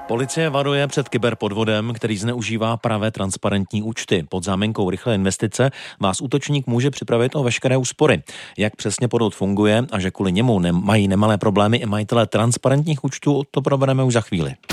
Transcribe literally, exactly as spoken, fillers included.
Policie varuje před kyberpodvodem, který zneužívá pravé transparentní účty. Pod záminkou rychlé investice vás útočník může připravit o veškeré úspory. Jak přesně podvod funguje a že kvůli němu mají nemalé problémy i majitelé transparentních účtů, to probereme už za chvíli.